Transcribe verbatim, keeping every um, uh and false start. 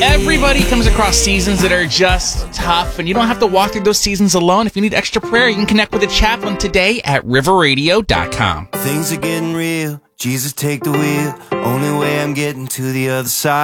Everybody comes across seasons that are just tough, and you don't have to walk through those seasons alone. If you need extra prayer, you can connect with a chaplain today at river radio dot com. Things are getting real. Jesus, take the wheel. Only way I'm getting to the other side.